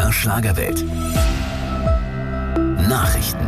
MDR Schlagerwelt. Nachrichten.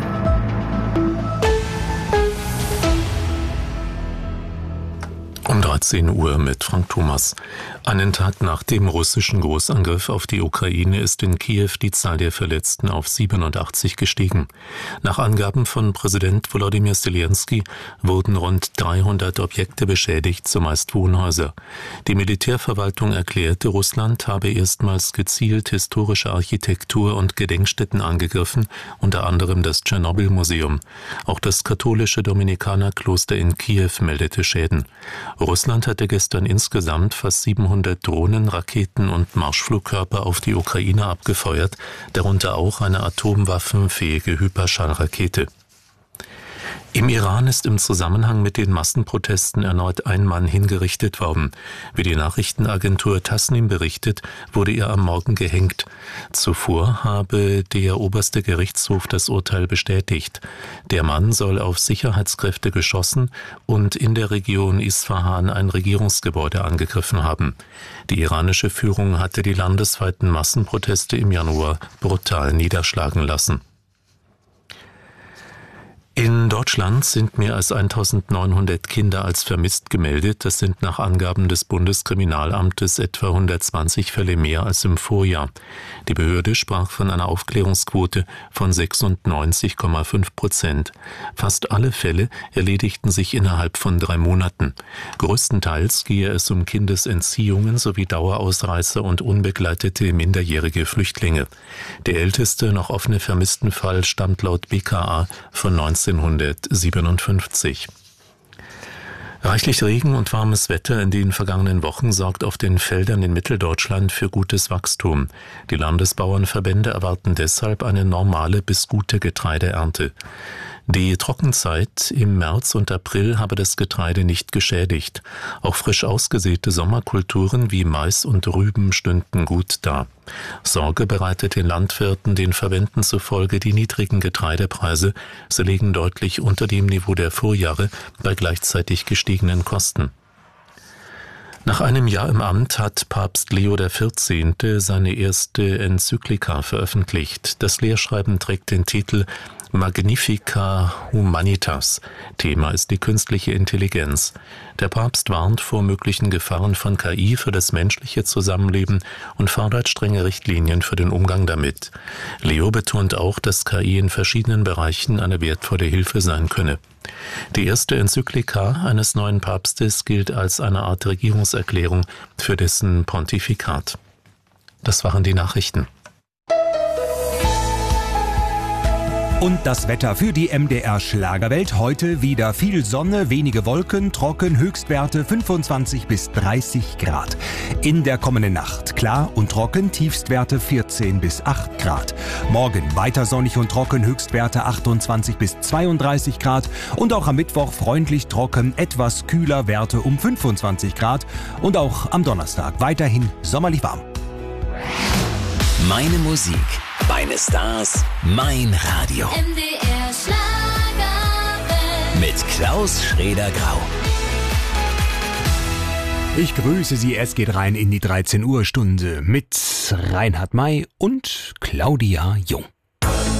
Um 13 Uhr mit Frank Thomas. Einen Tag nach dem russischen Großangriff auf die Ukraine ist in Kiew die Zahl der Verletzten auf 87 gestiegen. Nach Angaben von Präsident Volodymyr Zelensky wurden rund 300 Objekte beschädigt, zumeist Wohnhäuser. Die Militärverwaltung erklärte, Russland habe erstmals gezielt historische Architektur und Gedenkstätten angegriffen, unter anderem das Tschernobyl-Museum. Auch das katholische Dominikanerkloster in Kiew meldete Schäden. Russland hatte gestern insgesamt fast 700 Drohnen, Raketen und Marschflugkörper auf die Ukraine abgefeuert, darunter auch eine atomwaffenfähige Hyperschallrakete. Im Iran ist im Zusammenhang mit den Massenprotesten erneut ein Mann hingerichtet worden. Wie die Nachrichtenagentur Tasnim berichtet, wurde er am Morgen gehängt. Zuvor habe der oberste Gerichtshof das Urteil bestätigt. Der Mann soll auf Sicherheitskräfte geschossen und in der Region Isfahan ein Regierungsgebäude angegriffen haben. Die iranische Führung hatte die landesweiten Massenproteste im Januar brutal niederschlagen lassen. In Deutschland sind mehr als 1900 Kinder als vermisst gemeldet. Das sind nach Angaben des Bundeskriminalamtes etwa 120 Fälle mehr als im Vorjahr. Die Behörde sprach von einer Aufklärungsquote von 96,5%. Fast alle Fälle erledigten sich innerhalb von 3 Monaten. Größtenteils gehe es um Kindesentziehungen sowie Dauerausreißer und unbegleitete minderjährige Flüchtlinge. Der älteste noch offene Vermisstenfall stammt laut BKA von 1957. Reichlich Regen und warmes Wetter in den vergangenen Wochen sorgt auf den Feldern in Mitteldeutschland für gutes Wachstum. Die Landesbauernverbände erwarten deshalb eine normale bis gute Getreideernte. Die Trockenzeit im März und April habe das Getreide nicht geschädigt. Auch frisch ausgesäte Sommerkulturen wie Mais und Rüben stünden gut da. Sorge bereitet den Landwirten den Verbänden zufolge die niedrigen Getreidepreise. Sie liegen deutlich unter dem Niveau der Vorjahre bei gleichzeitig gestiegenen Kosten. Nach einem Jahr im Amt hat Papst Leo XIV. Seine erste Enzyklika veröffentlicht. Das Lehrschreiben trägt den Titel Magnificat Humanitas. Thema ist die künstliche Intelligenz. Der Papst warnt vor möglichen Gefahren von KI für das menschliche Zusammenleben und fordert strenge Richtlinien für den Umgang damit. Leo betont auch, dass KI in verschiedenen Bereichen eine wertvolle Hilfe sein könne. Die erste Enzyklika eines neuen Papstes gilt als eine Art Regierungserklärung für dessen Pontifikat. Das waren die Nachrichten. Und das Wetter für die MDR Schlagerwelt. Heute wieder viel Sonne, wenige Wolken, trocken, Höchstwerte 25 bis 30 Grad. In der kommenden Nacht klar und trocken, Tiefstwerte 14 bis 8 Grad. Morgen weiter sonnig und trocken, Höchstwerte 28 bis 32 Grad. Und auch am Mittwoch freundlich trocken, etwas kühler, Werte um 25 Grad. Und auch am Donnerstag weiterhin sommerlich warm. Meine Musik, meine Stars, mein Radio. MDR Schlagerwelt. Mit Klaus Schrader-Grau. Ich grüße Sie, es geht rein in die 13 Uhr Stunde mit Reinhard May und Claudia Jung.